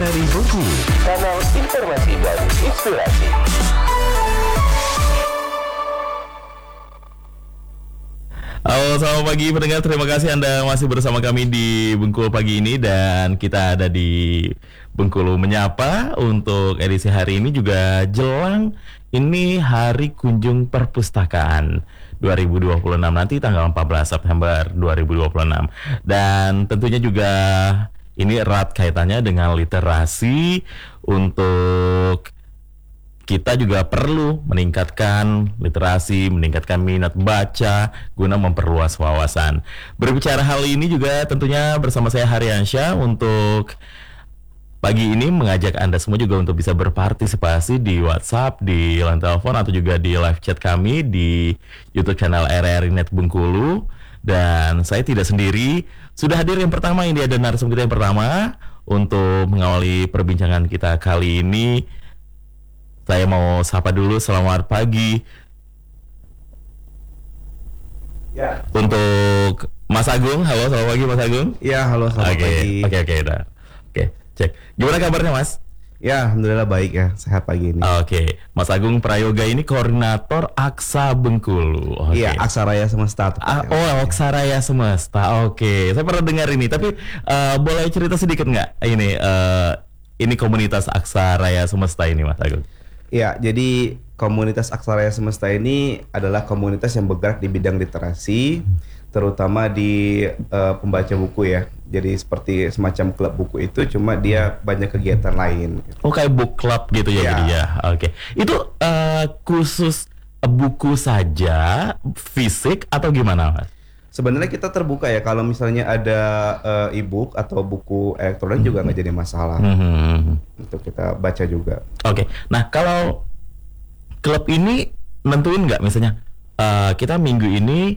dari Bengkulu, kanal informasi dan inspirasi. Halo, selamat pagi pendengar. Terima kasih Anda masih bersama kami di Bengkulu pagi ini, dan kita ada di Bengkulu Menyapa untuk edisi hari ini juga jelang ini Hari Kunjung Perpustakaan 2026 nanti tanggal 14 September 2026. Dan tentunya juga ini erat kaitannya dengan literasi. Untuk kita juga perlu meningkatkan literasi, meningkatkan minat baca guna memperluas wawasan. Berbicara hal ini juga tentunya bersama saya Haryansyah untuk pagi ini mengajak Anda semua juga untuk bisa berpartisipasi di WhatsApp, di line telepon, atau juga di live chat kami di YouTube channel RRI Net Bengkulu. Dan saya tidak sendiri, sudah hadir yang pertama, ini ada narasumber kita yang pertama untuk mengawali perbincangan kita kali ini. Saya mau sapa dulu, selamat pagi. Ya. Untuk Mas Agung, halo, selamat pagi Mas Agung. Ya, halo, selamat pagi. Oke, udah. Oke, cek. Gimana kabarnya Mas? Ya, alhamdulillah baik ya, sehat pagi ini. Oke, Mas Agung Prayoga ini koordinator Aksa Bengkulu. Iya, Aksaraya Semesta. Aksaraya Semesta. Oke, saya pernah dengar ini, tapi boleh cerita sedikit nggak? Ini komunitas Aksaraya Semesta ini, Mas Agung. Ya, jadi komunitas Aksaraya Semesta ini adalah komunitas yang bergerak di bidang literasi, terutama di pembaca buku ya. Jadi seperti semacam klub buku itu, cuma dia banyak kegiatan lain. Oh, kayak book club gitu ya, jadi ya. Oke. Itu khusus buku saja, fisik atau gimana, Mas? Sebenarnya kita terbuka ya, kalau misalnya ada e-book atau buku elektronik juga nggak jadi masalah. Untuk kita baca juga. Oke. Nah, kalau klub ini nentuin nggak misalnya kita minggu ini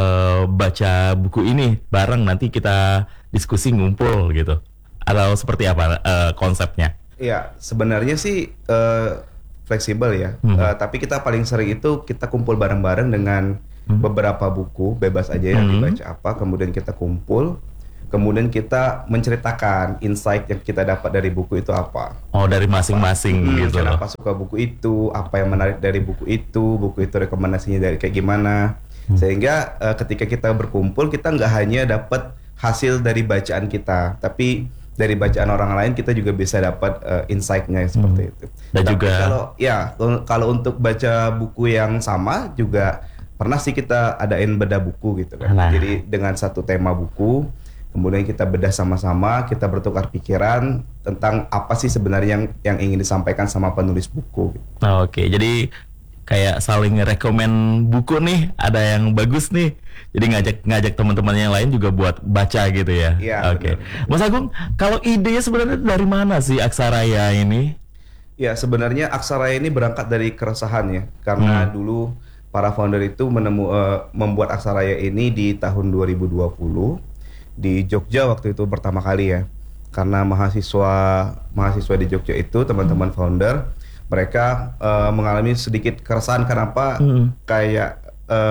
baca buku ini bareng, nanti kita diskusi ngumpul gitu, atau seperti apa konsepnya? Iya, sebenarnya sih fleksibel ya. Tapi kita paling sering itu kita kumpul bareng-bareng dengan beberapa buku, bebas aja yang dibaca apa, kemudian kita kumpul, kemudian kita menceritakan insight yang kita dapat dari buku itu apa. Oh, dari masing-masing gitu loh. Kenapa suka buku itu, apa yang menarik dari buku itu rekomendasinya dari kayak gimana. Sehingga ketika kita berkumpul, kita nggak hanya dapat hasil dari bacaan kita, tapi dari bacaan orang lain kita juga bisa dapat insight-nya seperti itu. Dan tapi juga kalau untuk baca buku yang sama juga pernah sih kita adain bedah buku gitu kan. Jadi dengan satu tema buku, kemudian kita bedah sama-sama, kita bertukar pikiran tentang apa sih sebenarnya yang ingin disampaikan sama penulis buku. Oke, jadi kayak saling rekomen buku nih, ada yang bagus nih. Jadi ngajak teman-teman yang lain juga buat baca gitu ya. Iya. Oke. Mas Agung, kalau idenya sebenarnya dari mana sih Aksaraya ini? Ya, sebenarnya Aksaraya ini berangkat dari keresahan ya. Karena dulu para founder itu membuat Aksaraya ini di tahun 2020 di Jogja waktu itu pertama kali ya. Karena mahasiswa di Jogja itu teman-teman founder, mereka mengalami sedikit keresahan kenapa kayak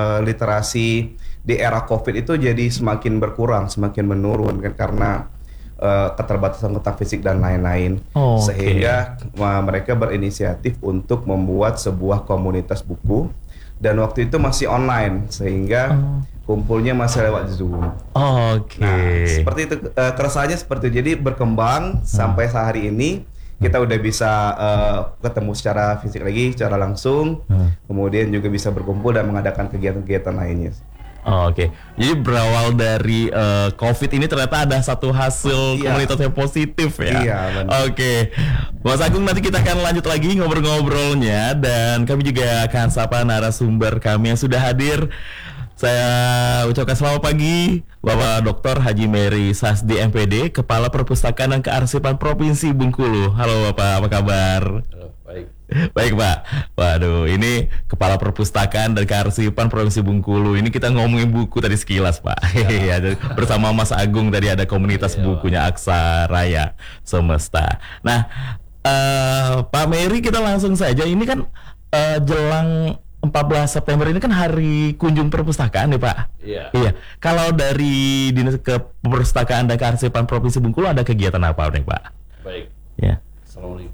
literasi di era COVID itu jadi semakin berkurang, semakin menurun kan, karena keterbatasan kontak fisik dan lain-lain. Sehingga mereka berinisiatif untuk membuat sebuah komunitas buku, dan waktu itu masih online sehingga kumpulnya masih lewat Zoom. Nah, seperti itu, keresahannya seperti itu. Jadi berkembang sampai sehari ini kita udah bisa ketemu secara fisik lagi, secara langsung. Kemudian juga bisa berkumpul dan mengadakan kegiatan-kegiatan lainnya. Jadi berawal dari COVID ini ternyata ada satu hasil komunitas yang positif ya. Iya, benar. Mas Agung, nanti kita akan lanjut lagi ngobrol-ngobrolnya, dan kami juga akan sapa narasumber kami yang sudah hadir. Saya ucapkan selamat pagi Bapak Dr. Haji Mary Sasdi MPD, Kepala Perpustakaan dan Kearsipan Provinsi Bengkulu. Halo Bapak, apa kabar? Baik. Baik Pak. Waduh, ini Kepala Perpustakaan dan Kearsipan Provinsi Bengkulu. Ini kita ngomongin buku tadi sekilas Pak. Bersama Mas Agung tadi ada komunitas bukunya Aksaraya Semesta. Nah, Pak Mary, kita langsung saja. Ini kan jelang 14 September ini kan Hari Kunjung Perpustakaan nih Pak. Iya. Kalau dari Dinas Perpustakaan dan Kearsipan Provinsi Bengkulu ada kegiatan apa nih Pak? Baik. Ya.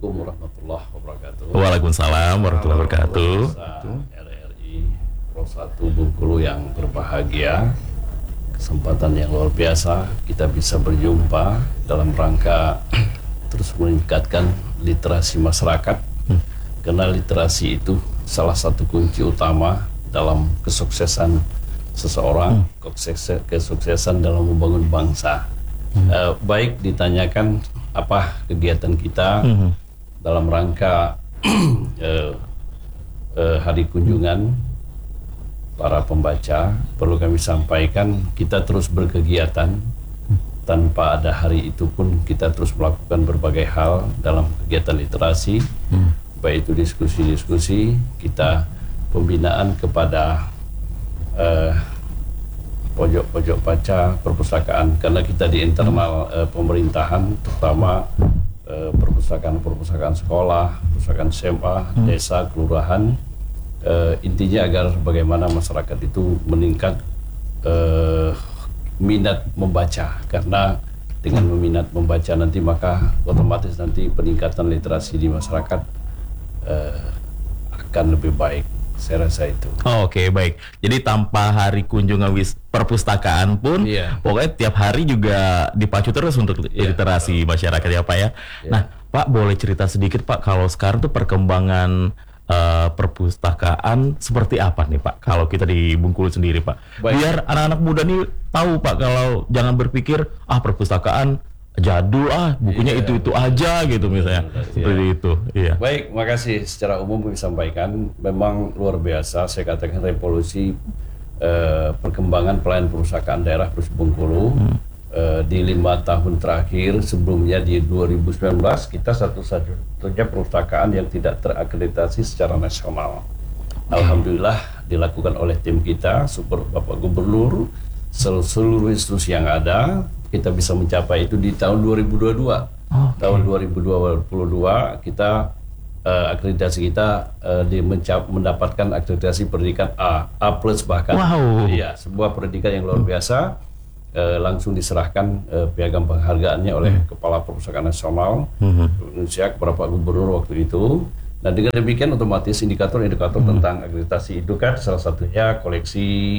Assalamualaikum warahmatullahi wabarakatuh. Waalaikumsalam warahmatullahi wabarakatuh. RRI Pro 1 Bengkulu yang berbahagia, kesempatan yang luar biasa kita bisa berjumpa dalam rangka terus meningkatkan literasi masyarakat, karena literasi itu salah satu kunci utama dalam kesuksesan seseorang, kesuksesan dalam membangun bangsa. Baik ditanyakan apa kegiatan kita dalam rangka hari kunjungan para pembaca. Perlu kami sampaikan, kita terus berkegiatan. Tanpa ada hari itu pun kita terus melakukan berbagai hal dalam kegiatan literasi, baik itu diskusi-diskusi, kita pembinaan kepada pojok-pojok baca, perpustakaan, karena kita di internal pemerintahan, terutama perpustakaan sekolah, perpustakaan SMA, desa, kelurahan, intinya agar bagaimana masyarakat itu meningkat minat membaca, karena dengan meminat membaca nanti maka otomatis nanti peningkatan literasi di masyarakat akan lebih baik. Saya rasa itu. Oke, baik. Jadi tanpa hari kunjungan perpustakaan pun, pokoknya tiap hari juga dipacu terus untuk literasi masyarakat ya Pak ya. Nah, Pak boleh cerita sedikit Pak, kalau sekarang tuh perkembangan perpustakaan seperti apa nih Pak? Kalau kita di Bengkulu sendiri Pak, biar anak-anak muda nih tahu Pak, kalau jangan berpikir perpustakaan jadul bukunya itu aja gitu misalnya, seperti itu. Iya. Baik, makasih. Secara umum kami sampaikan, memang luar biasa. Saya katakan revolusi perkembangan pelayanan perpustakaan daerah Provinsi Bengkulu di 5 tahun terakhir. Sebelumnya di 2019 kita satu-satunya perpustakaan yang tidak terakreditasi secara nasional. Alhamdulillah dilakukan oleh tim kita, support Bapak Gubernur, seluruh institusi yang ada. Kita bisa mencapai itu di tahun 2022. Tahun 2022 kita akreditasi kita mendapatkan akreditasi pendidikan A+ bahkan. Iya, sebuah pendidikan yang luar biasa. Langsung diserahkan piagam penghargaannya oleh Kepala Perpustakaan Nasional Indonesia kepada Pak Gubernur waktu itu. Nah, dengan demikian otomatis indikator-indikator tentang akreditasi itu kan salah satunya koleksi,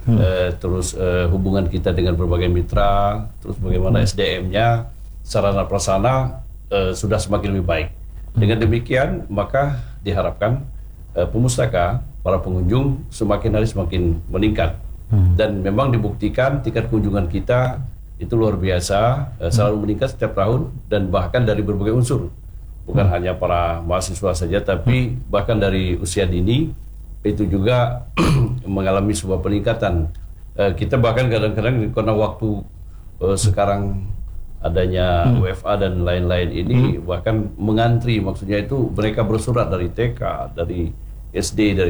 terus hubungan kita dengan berbagai mitra, terus bagaimana SDM-nya, sarana prasarana sudah semakin lebih baik. Dengan demikian maka diharapkan pemustaka, para pengunjung semakin hari semakin meningkat. Dan memang dibuktikan tingkat kunjungan kita itu luar biasa, selalu meningkat setiap tahun, dan bahkan dari berbagai unsur. Bukan hanya para mahasiswa saja, tapi bahkan dari usia dini itu juga mengalami sebuah peningkatan. Kita bahkan kadang-kadang karena waktu sekarang adanya WFA dan lain-lain ini bahkan mengantri, maksudnya itu mereka bersurat dari TK, dari SD, dari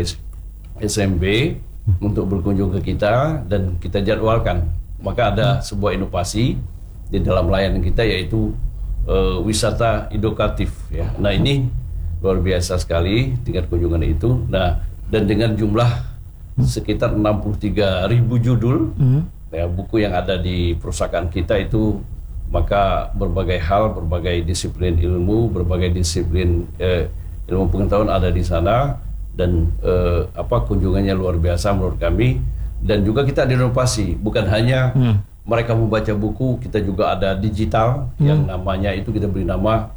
SMP untuk berkunjung ke kita dan kita jadwalkan. Maka ada sebuah inovasi di dalam layanan kita, yaitu wisata edukatif ya. Nah, ini luar biasa sekali tingkat kunjungan itu. Nah, dan dengan jumlah sekitar 63.000 judul ya, buku yang ada di perpustakaan kita itu, maka berbagai hal, berbagai disiplin ilmu, berbagai disiplin ilmu pengetahuan ada di sana, dan kunjungannya luar biasa menurut kami. Dan juga kita ada inovasi, bukan hanya mereka membaca buku, kita juga ada digital yang namanya itu kita beri nama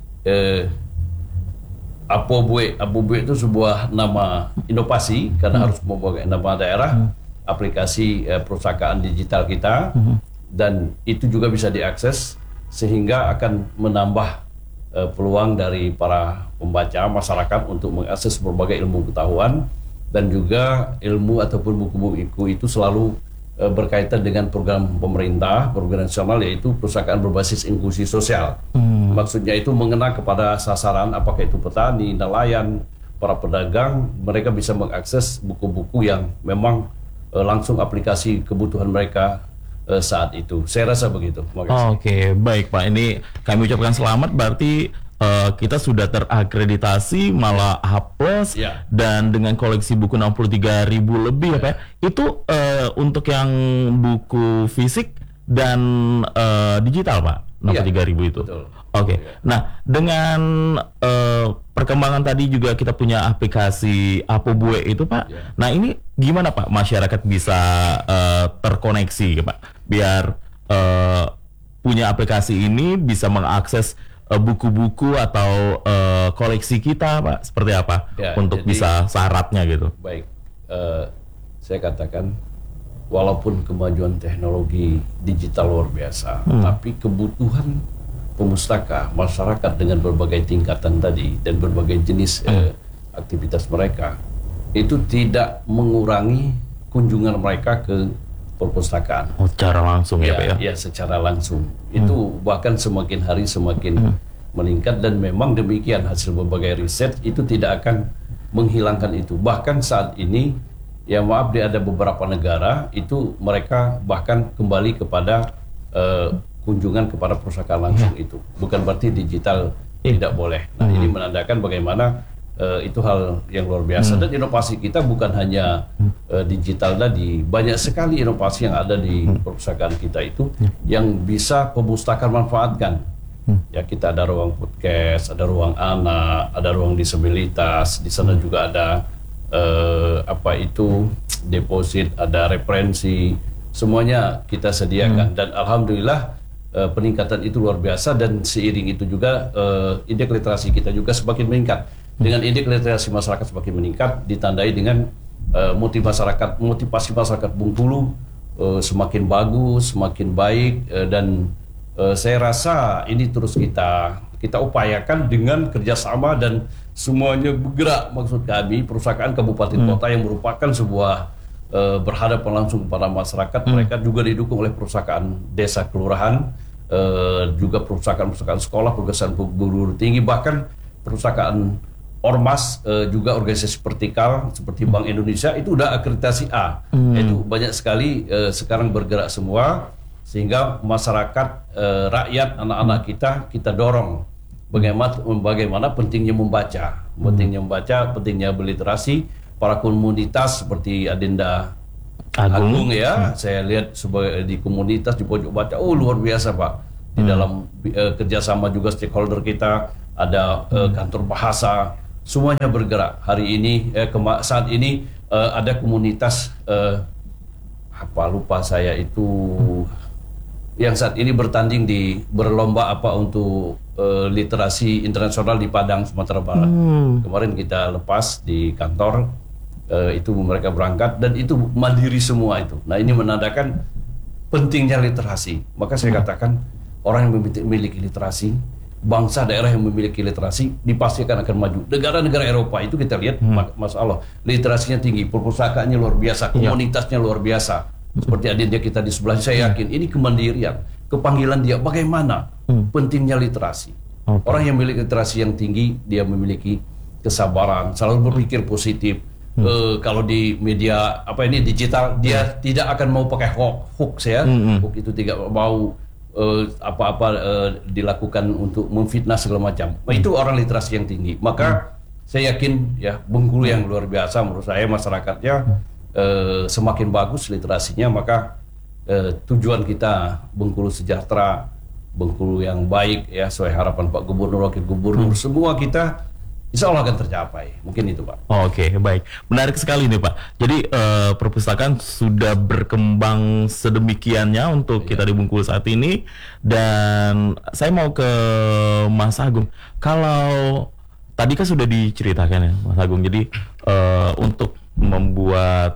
Apobue. Apobue itu sebuah nama inovasi karena harus membawa nama daerah, aplikasi perpustakaan digital kita, dan itu juga bisa diakses sehingga akan menambah peluang dari para pembaca masyarakat untuk mengakses berbagai ilmu pengetahuan, dan juga ilmu ataupun buku-buku itu selalu berkaitan dengan program pemerintah, program nasional, yaitu perpustakaan berbasis inklusi sosial. Maksudnya itu mengena kepada sasaran, apakah itu petani, nelayan, para pedagang, mereka bisa mengakses buku-buku yang memang langsung aplikasi kebutuhan mereka saat itu. Saya rasa begitu. Oke, baik Pak. Ini kami ucapkan selamat, berarti kita sudah terakreditasi malah H+, dan dengan koleksi buku 63.000 lebih ya Pak. Itu untuk yang buku fisik dan digital Pak, 63.000 itu. Betul. Oke. Nah, dengan perkembangan tadi juga kita punya aplikasi Apobue itu, Pak. Ya. Nah, ini gimana, Pak? Masyarakat bisa terkoneksi, Pak, biar punya aplikasi ini bisa mengakses buku-buku atau koleksi kita, Pak. Seperti apa Ya, untuk jadi, bisa syaratnya gitu? Baik, saya katakan walaupun kemajuan teknologi digital luar biasa, tapi kebutuhan pemustaka masyarakat dengan berbagai tingkatan tadi dan berbagai jenis aktivitas mereka itu tidak mengurangi kunjungan mereka ke perpustakaan. Oh, secara langsung ya, Pak ya? Ya, secara langsung. Itu bahkan semakin hari semakin meningkat, dan memang demikian hasil berbagai riset itu tidak akan menghilangkan itu. Bahkan saat ini, ya maaf, ada beberapa negara itu mereka bahkan kembali kepada kunjungan kepada perpustakaan langsung itu. Bukan berarti digital tidak boleh. Nah, ini menandakan bagaimana itu hal yang luar biasa, dan inovasi kita bukan hanya digital tadi, banyak sekali inovasi yang ada di perpustakaan kita itu yang bisa pemustakaan manfaatkan. Ya, kita ada ruang podcast, ada ruang anak, ada ruang disabilitas, di sana juga ada deposit, ada referensi, semuanya kita sediakan, dan alhamdulillah peningkatan itu luar biasa, dan seiring itu juga indeks literasi kita juga semakin meningkat. Dengan indeks literasi masyarakat semakin meningkat, ditandai dengan motivasi masyarakat Bengkulu semakin bagus, semakin baik, dan saya rasa ini terus kita upayakan dengan kerjasama dan semuanya bergerak. Maksud kami perpustakaan kabupaten kota yang merupakan sebuah berhadapan langsung kepada masyarakat, mereka juga didukung oleh perpustakaan desa kelurahan, juga perpustakaan sekolah, perpustakaan perguruan tinggi, bahkan perpustakaan ormas, juga organisasi vertikal seperti Bank Indonesia itu udah akreditasi A. Itu banyak sekali sekarang bergerak semua, sehingga masyarakat, rakyat, anak-anak kita dorong bagaimana pentingnya membaca, pentingnya berliterasi. Para komunitas seperti Adinda Agung ya, saya lihat di komunitas di pojok baca, luar biasa Pak. Di dalam kerjasama juga stakeholder kita, ada kantor bahasa, semuanya bergerak. Hari ini, saat ini ada komunitas lupa saya itu, yang saat ini bertanding berlomba untuk literasi internasional di Padang, Sumatera Barat. Kemarin kita lepas di kantor, itu mereka berangkat, dan itu mandiri semua itu. Nah, ini menandakan pentingnya literasi. Maka saya katakan orang yang memiliki literasi, bangsa daerah yang memiliki literasi dipastikan akan maju. Negara-negara Eropa itu kita lihat, masalah literasinya tinggi, perpustakaannya luar biasa, komunitasnya luar biasa. Seperti adinda kita di sebelah, saya yakin ini kemandirian, kepanggilan dia bagaimana pentingnya literasi. Orang yang memiliki literasi yang tinggi, dia memiliki kesabaran, selalu berpikir positif. Kalau di media digital, dia tidak akan mau pakai hoax ya. Hoax itu tidak mau dilakukan untuk memfitnah segala macam. Nah, itu orang literasi yang tinggi. Maka saya yakin ya, Bengkulu yang luar biasa menurut saya, masyarakatnya semakin bagus literasinya, maka tujuan kita Bengkulu sejahtera, Bengkulu yang baik ya, sesuai harapan Pak Gubernur, Wakil Gubernur, semua kita insya Allah akan tercapai. Mungkin itu Pak. Oke, baik. Menarik sekali nih Pak. Jadi perpustakaan sudah berkembang sedemikiannya untuk kita di Bengkulu saat ini. Dan saya mau ke Mas Agung. Kalau tadi kan sudah diceritakan ya Mas Agung. Jadi untuk membuat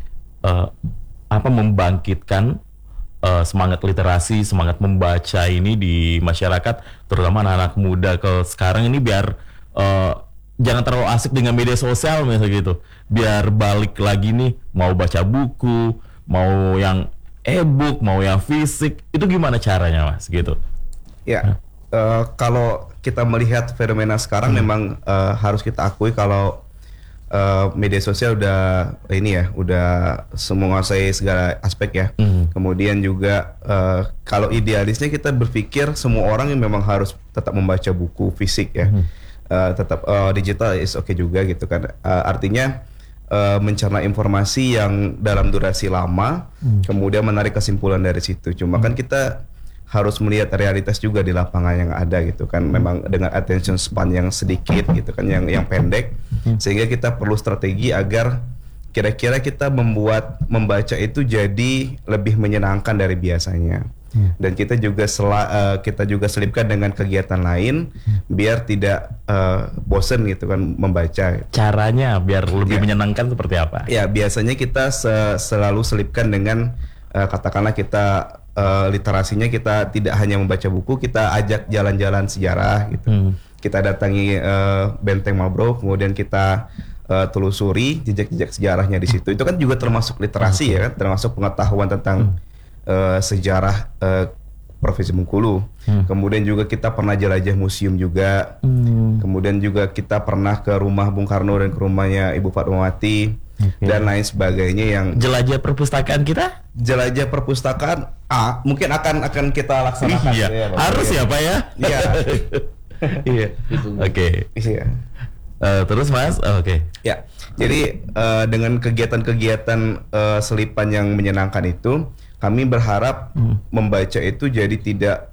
membangkitkan semangat literasi, semangat membaca ini di masyarakat, terutama anak-anak muda ke sekarang ini, biar jangan terlalu asik dengan media sosial misalnya gitu, biar balik lagi nih mau baca buku, mau yang e-book, mau yang fisik, itu gimana caranya Mas gitu? Ya, kalau kita melihat fenomena sekarang memang harus kita akui kalau media sosial udah menguasai segala aspek ya. Kemudian juga kalau idealisnya kita berpikir semua orang yang memang harus tetap membaca buku fisik ya. Tetap digital is okay juga gitu kan. Artinya mencerna informasi yang dalam durasi lama, kemudian menarik kesimpulan dari situ. Cuma kan kita harus melihat realitas juga di lapangan yang ada gitu kan. Memang dengan attention span yang sedikit gitu kan, yang pendek, sehingga kita perlu strategi agar kira-kira kita membaca itu jadi lebih menyenangkan dari biasanya. Dan kita juga selipkan dengan kegiatan lain biar tidak bosen gitu kan membaca. Caranya biar lebih menyenangkan seperti apa? Ya, biasanya kita selalu selipkan dengan katakanlah kita literasinya kita tidak hanya membaca buku, kita ajak jalan-jalan sejarah gitu. Kita datangi Benteng Marlborough, kemudian kita telusuri jejak-jejak sejarahnya di situ. Itu kan juga termasuk literasi ya kan, termasuk pengetahuan tentang sejarah Provinsi Bengkulu. Kemudian juga kita pernah jelajah museum juga. Kemudian juga kita pernah ke rumah Bung Karno dan ke rumahnya Ibu Fatmawati. Dan lain sebagainya yang jelajah perpustakaan kita? Jelajah perpustakaan mungkin akan kita laksanakan. Iya, ya, harus ya Pak ya? Iya. Iya. Oke. Iya. Terus Mas, oke. Ya, jadi dengan kegiatan-kegiatan selipan yang menyenangkan itu, kami berharap membaca itu jadi tidak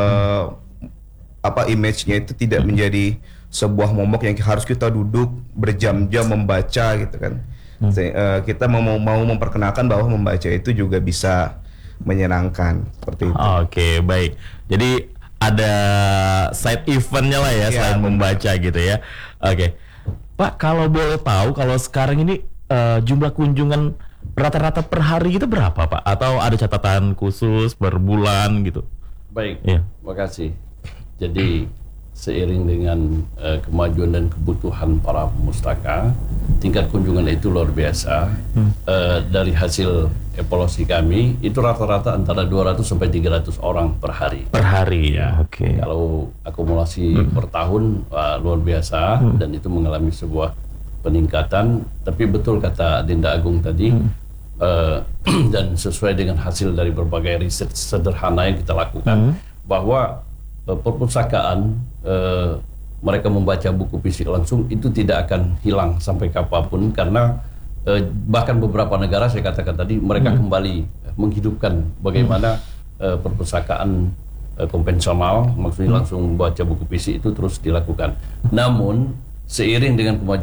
image-nya itu tidak menjadi sebuah momok yang harus kita duduk berjam-jam membaca gitu kan. Kita mau memperkenalkan bahwa membaca itu juga bisa menyenangkan seperti itu. Oke, baik. Jadi ada side eventnya lah ya, selain membaca gitu ya. Oke, Pak, kalau boleh tahu, kalau sekarang ini jumlah kunjungan rata-rata per hari itu berapa Pak? Atau ada catatan khusus per bulan gitu? Baik, terima kasih. Jadi seiring dengan kemajuan dan kebutuhan para pemustaka, tingkat kunjungan itu luar biasa. Dari hasil evaluasi kami, itu rata-rata antara 200 sampai 300 orang per hari. Per hari ya, oke. Kalau akumulasi per tahun, luar biasa, dan itu mengalami sebuah peningkatan. Tapi betul kata Dinda Agung tadi, dan sesuai dengan hasil dari berbagai riset sederhana yang kita lakukan, bahwa perpustakaan mereka membaca buku fisik langsung itu tidak akan hilang sampai kapanpun, karena bahkan beberapa negara saya katakan tadi mereka kembali menghidupkan bagaimana perpustakaan konvensional, maksudnya langsung membaca buku fisik itu terus dilakukan. Namun seiring dengan kemajuan